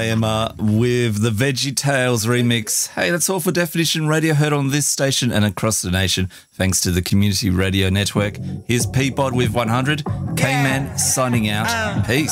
AMR with the Veggie Tales remix. Hey, that's all for Definition Radio, heard on this station and across the nation, thanks to the Community Radio Network. Here's Peapod with 100. K-Man signing out. Peace.